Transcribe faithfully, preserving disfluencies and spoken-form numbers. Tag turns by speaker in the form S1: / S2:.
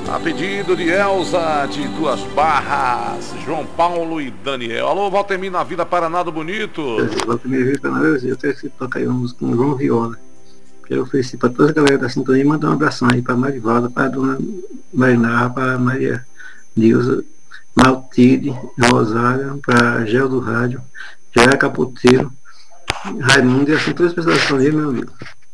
S1: A pedido de Elza de Duas Barras, João Paulo e Daniel. Alô, Valtemir na Vida Paraná do Bonito.
S2: Valtemir Vida Paraná, eu tenho que tocar aí uma música com o João Viola. Quero oferecer para toda a galera da sintonia e mandar um abração aí para Marivalda, para a dona Marinara, para Maria Nilza, Maltide, Rosário, para Gel do Rádio, Jair Capoteiro, Raimundo e assim todas as pessoas da sintonia, meu amigo.